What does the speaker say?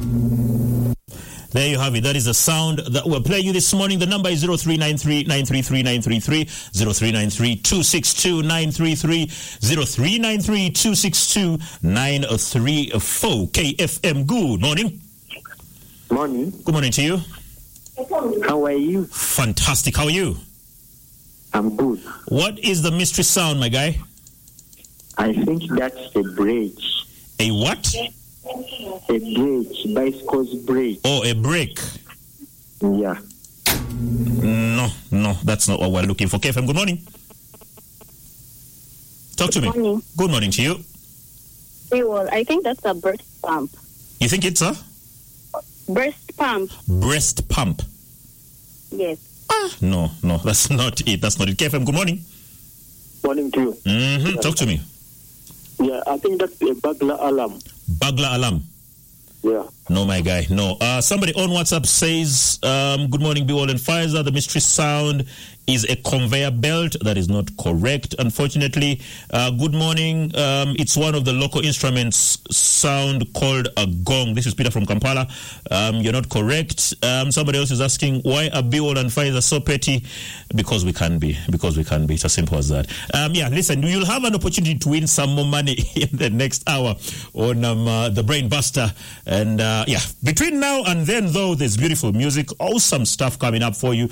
There you have it. That is the sound that we're playing you this morning. The number is 0393-933-933, 0393-262-933, 0393-262-934. KFM, good morning. Morning. Good morning to you. How are you? Fantastic. How are you? I'm good. What is the mystery sound, my guy? I think that's a bridge. A what? A bridge. Bicycle's bridge. Oh, a brake. Yeah. No, that's not what we're looking for. KFM, good morning. Talk to me. Good morning. Good morning to you. Well, I think that's a breast pump. You think it's a? Breast pump. Breast pump. Yes. No, that's not it. That's not it. KFM, good morning. Morning to you. Mm-hmm. Talk to me. Yeah, I think that's a burglar alarm. Burglar alarm. Yeah. No, my guy, no. Somebody on WhatsApp says, good morning, Bewall and Pfizer. The mystery sound is a conveyor belt. That is not correct, unfortunately. Good morning. It's one of the local instruments sound called a gong. This is Peter from Kampala. You're not correct. Somebody else is asking, why are Bewall and Pfizer so petty? Because we can be. It's as simple as that. Listen, you'll have an opportunity to win some more money in the next hour on the Brain Buster. And between now and then, though, there's beautiful music, awesome stuff coming up for you.